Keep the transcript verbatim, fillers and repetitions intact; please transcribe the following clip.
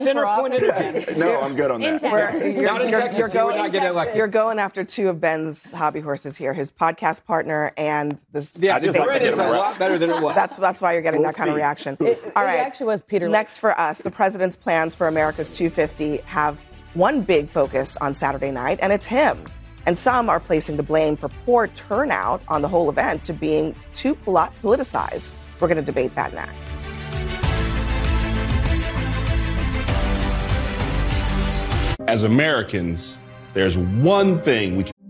Center point energy. No, I'm good on that. You're, Not in you're, Texas, you're you going, would not get elected. You're going after two of Ben's hobby horses here, his podcast partner and this. Yeah, the like spread to is get a him lot better than it was. That's that's why you're getting We'll that kind of see. reaction. It, All right. It actually was Peter. Next for us, the president's plans for America's two fifty have one big focus on Saturday night, and it's him. And some are placing the blame for poor turnout on the whole event to being too poli- politicized. We're going to debate that next. As Americans, there's one thing we can